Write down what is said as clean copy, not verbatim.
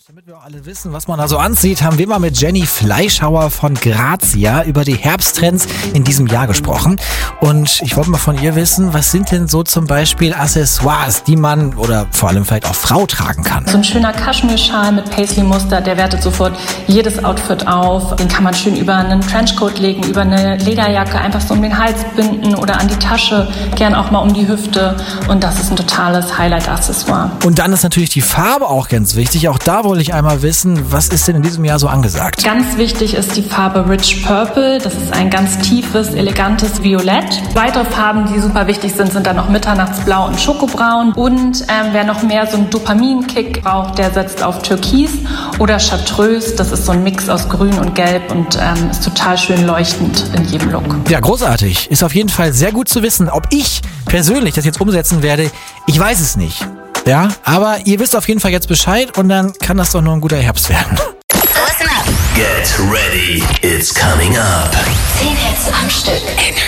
Damit wir auch alle wissen, was man da so anzieht, haben wir mal mit Jenny Fleischhauer von Grazia über die Herbsttrends in diesem Jahr gesprochen. Und ich wollte mal von ihr wissen, was sind denn so zum Beispiel Accessoires, die man oder vor allem vielleicht auch Frau tragen kann? So ein schöner Kaschmirschal mit Paisley-Muster, der wertet sofort jedes Outfit auf. Den kann man schön über einen Trenchcoat legen, über eine Lederjacke, einfach so um den Hals binden oder an die Tasche, gern auch mal um die Hüfte. Und das ist ein totales Highlight-Accessoire. Und dann ist natürlich die Farbe auch ganz wichtig. Auch da wollte ich einmal wissen, was ist denn in diesem Jahr so angesagt? Ganz wichtig ist die Farbe Rich Purple. Das ist ein ganz tiefes, elegantes Violett. Weitere Farben, die super wichtig sind, sind dann noch Mitternachtsblau und Schokobraun. Und wer noch mehr so einen Dopaminkick braucht, der setzt auf Türkis oder Chartreuse. Das ist so ein Mix aus Grün und Gelb und ist total schön leuchtend in jedem Look. Ja, großartig. Ist auf jeden Fall sehr gut zu wissen. Ob ich persönlich das jetzt umsetzen werde, ich weiß es nicht. Ja, aber ihr wisst auf jeden Fall jetzt Bescheid und dann kann das doch nur ein guter Herbst werden. Listen up. Get ready, it's coming up. 10 Hits am Stück.